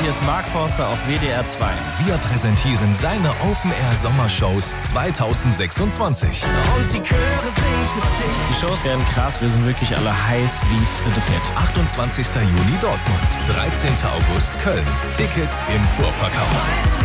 hier ist Mark Forster auf WDR 2. Wir präsentieren seine Open-Air-Sommershows 2026. Und die Chöre singen für dich. Die Shows werden krass, wir sind wirklich alle heiß wie Fritte Fett. 28. Juni Dortmund, 13. August Köln. Tickets im Vorverkauf.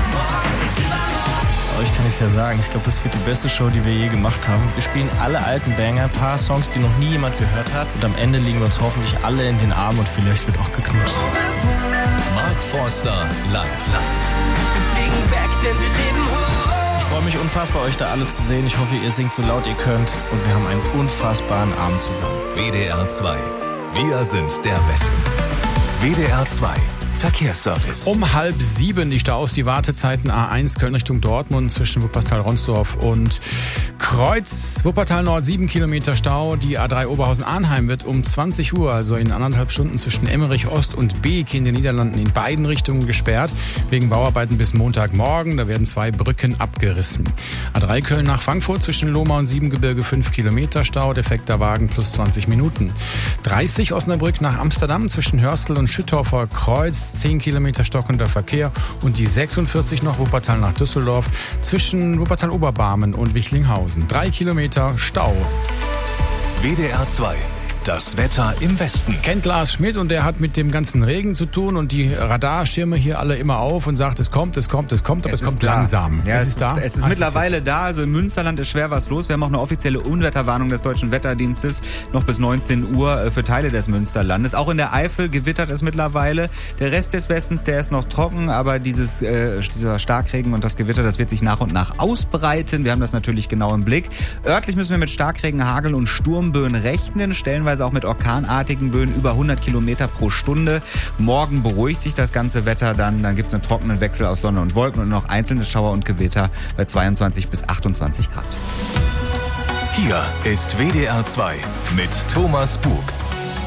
Euch kann ich ja sagen, ich glaube, das wird die beste Show, die wir je gemacht haben. Wir spielen alle alten Banger, ein paar Songs, die noch nie jemand gehört hat. Und am Ende liegen wir uns hoffentlich alle in den Armen und vielleicht wird auch geknutscht. Mark Forster live. Wir fliegen weg, denn wir leben hoch. Ich freue mich unfassbar, euch da alle zu sehen. Ich hoffe, ihr singt so laut ihr könnt. Und wir haben einen unfassbaren Abend zusammen. WDR 2. Wir sind der Westen. WDR 2. Verkehrsservice. Um 6:30 die Staus, die Wartezeiten A1 Köln Richtung Dortmund zwischen Wuppertal-Ronsdorf und Kreuz. Wuppertal Nord 7 Kilometer Stau. Die A3 Oberhausen-Arnheim wird um 20 Uhr, also in 1,5 Stunden zwischen Emmerich Ost und Beek in den Niederlanden in beiden Richtungen gesperrt. Wegen Bauarbeiten bis Montagmorgen. Da werden 2 Brücken abgerissen. A3 Köln nach Frankfurt zwischen Lohmar und Siebengebirge 5 Kilometer Stau. Defekter Wagen plus 20 Minuten. 30 Osnabrück nach Amsterdam zwischen Hörstel und Schüttorfer Kreuz. 10 Kilometer stockender Verkehr und die 46 noch Wuppertal nach Düsseldorf zwischen Wuppertal-Oberbarmen und Wichlinghausen. 3 Kilometer Stau. WDR 2. Das Wetter im Westen. Kennt Lars Schmidt und der hat mit dem ganzen Regen zu tun und die Radarschirme hier alle immer auf und sagt, es kommt, aber es kommt langsam. Ja, es ist da. Es ist mittlerweile da. Also im Münsterland ist schwer was los. Wir haben auch eine offizielle Unwetterwarnung des Deutschen Wetterdienstes noch bis 19 Uhr für Teile des Münsterlandes. Auch in der Eifel gewittert es mittlerweile. Der Rest des Westens, der ist noch trocken, aber dieser Starkregen und das Gewitter, das wird sich nach und nach ausbreiten. Wir haben das natürlich genau im Blick. Örtlich müssen wir mit Starkregen, Hagel und Sturmböen rechnen, stellenweise auch mit orkanartigen Böen über 100 Kilometer pro Stunde. Morgen beruhigt sich das ganze Wetter dann gibt es einen trockenen Wechsel aus Sonne und Wolken und noch einzelne Schauer und Gewitter bei 22 bis 28 Grad. Hier ist WDR 2 mit Thomas Bug.